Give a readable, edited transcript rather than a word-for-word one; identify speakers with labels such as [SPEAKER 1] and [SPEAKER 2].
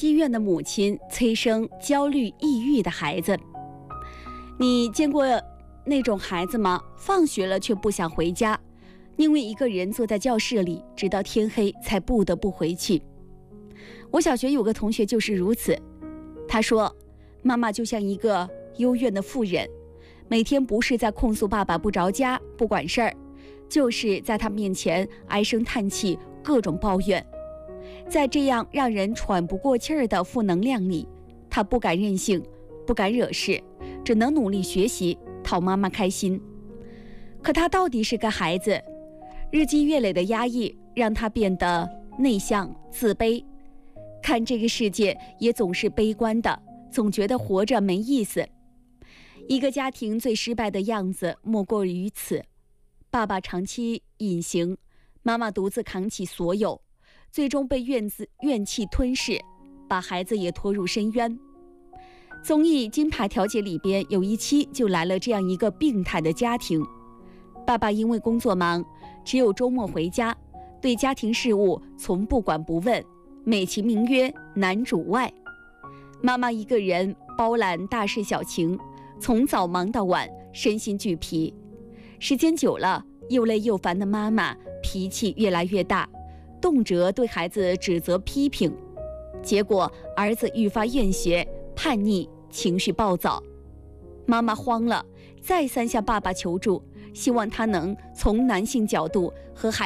[SPEAKER 1] 积怨的母亲催生焦虑抑郁的孩子。你见过那种孩子吗？放学了却不想回家，宁愿一个人坐在教室里，直到天黑才不得不回去。我小学有个同学就是如此，他说妈妈就像一个幽怨的妇人，每天不是在控诉爸爸不着家不管事儿，就是在他面前唉声叹气，各种抱怨。在这样让人喘不过气儿的负能量里，他不敢任性，不敢惹事，只能努力学习，讨妈妈开心。可他到底是个孩子，日积月累的压抑让他变得内向自卑，看这个世界也总是悲观的，总觉得活着没意思。一个家庭最失败的样子莫过于此，爸爸长期隐形，妈妈独自扛起所有，最终被怨气吞噬，把孩子也拖入深渊。综艺《金牌调解》里边有一期就来了这样一个病态的家庭，爸爸因为工作忙，只有周末回家，对家庭事务从不管不问，美其名曰男主外。妈妈一个人包揽大事小情，从早忙到晚，身心俱疲。时间久了，又累又烦的妈妈脾气越来越大，动辄对孩子指责批评，结果儿子愈发厌学叛逆，情绪暴躁。妈妈慌了，再三向爸爸求助，希望他能从男性角度和孩子